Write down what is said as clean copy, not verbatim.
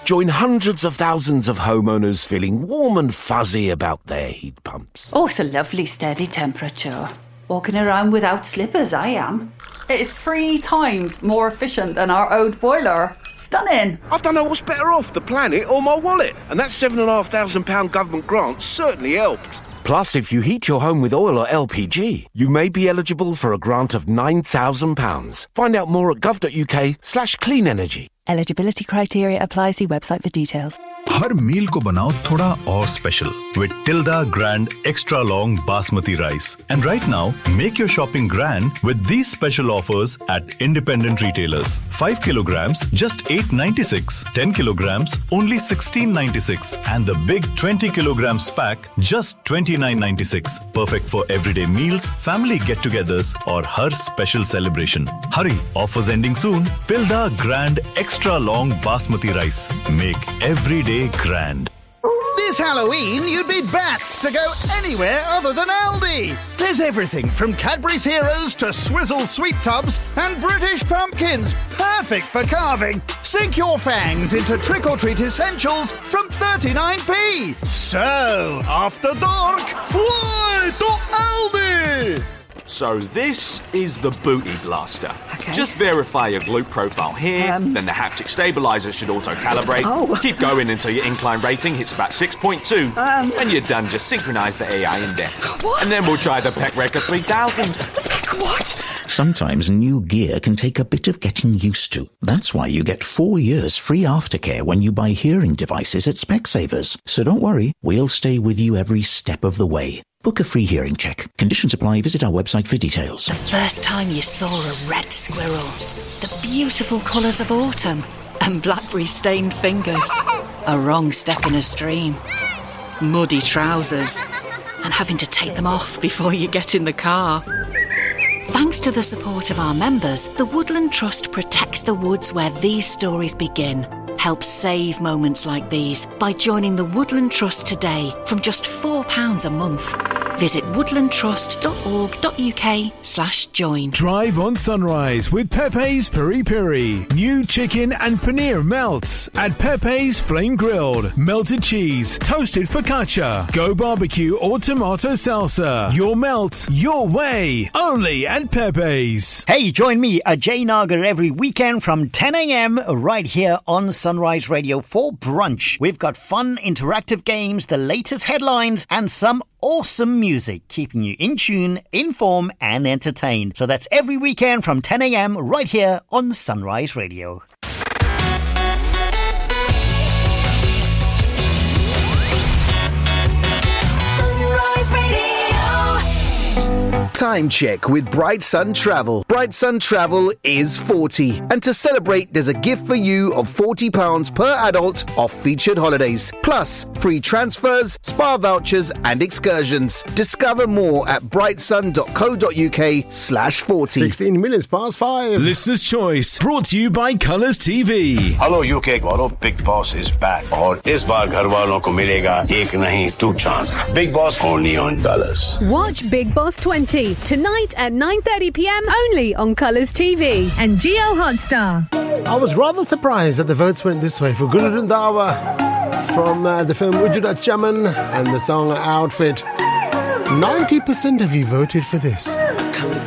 Join hundreds of thousands of homeowners feeling warm and fuzzy about their heat pumps. Oh, it's a lovely steady temperature. Walking around without slippers, I am. It is 3 times more efficient than our old boiler. Stunning. I don't know what's better off, the planet or my wallet. And that £7,500 government grant certainly helped. Plus, if you heat your home with oil or LPG, you may be eligible for a grant of £9,000. Find out more at gov.uk/clean energy. Eligibility criteria apply. See website for details. हर मील को बनाओ थोड़ा और special with Tilda Grand Extra Long Basmati Rice. And right now, make your shopping grand with these special offers at independent retailers. 5 kilograms, just $8.96. 10 kilograms, only $16.96. And the big 20 kilograms pack, just $29.96. Perfect for everyday meals, family get-togethers, or her special celebration. Hurry, offers ending soon. Tilda Grand Extra Long Basmati Rice. Make every day grand. This Halloween, you'd be bats to go anywhere other than Aldi. There's everything from Cadbury's Heroes to Swizzle Sweet Tubs and British pumpkins, perfect for carving. Sink your fangs into trick-or-treat essentials from 39p. So, after dark, fly to Aldi! So this is the Booty Blaster. Okay. Just verify your glute profile here, then the haptic stabilizer should auto-calibrate. Oh. Keep going until your incline rating hits about 6.2. And you're done. Just synchronise the AI index. What? And then we'll try the PEC 3000. What? Sometimes new gear can take a bit of getting used to. That's why you get 4 years free aftercare when you buy hearing devices at Specsavers. So don't worry, we'll stay with you every step of the way. Book a free hearing check. Conditions apply. Visit our website for details. The first time you saw a red squirrel, the beautiful colours of autumn, and blackberry-stained fingers, a wrong step in a stream, muddy trousers, and having to take them off before you get in the car. Thanks to the support of our members, the Woodland Trust protects the woods where these stories begin. Help save moments like these by joining the Woodland Trust today from just £4 a month. Visit woodlandtrust.org.uk/join. Drive on Sunrise with Pepe's Piri Piri. New chicken and paneer melts at Pepe's Flame Grilled. Melted cheese, toasted focaccia, go barbecue or tomato salsa. Your melt, your way. Only at Pepe's. Hey, join me, Ajay Nagar, every weekend from 10 a.m. right here on Sunrise Radio for brunch. We've got fun, interactive games, the latest headlines, and some awesome music, keeping you in tune, informed, and entertained. So that's every weekend from 10 a.m. right here on Sunrise Radio. Sunrise Radio. Time check with Bright Sun Travel. Bright Sun Travel is 40. And to celebrate, there's a gift for you of £40 per adult off featured holidays. Plus, free transfers, spa vouchers and excursions. Discover more at brightsun.co.uk/40. 16 minutes past 5. Listener's Choice, brought to you by Colours TV. Hello UK वालों, Big Boss is back. और इस बार घर वालों को मिलेगा एक नहीं 2 chance. Big Boss only on Colours. Watch Big Boss 20 tonight at 9:30 p.m. only on Colours TV and Geo Hotstar. I was rather surprised that the votes went this way for Guru Randhawa from the film Ujuda Chaman and the song Outfit. 90% of you voted for this.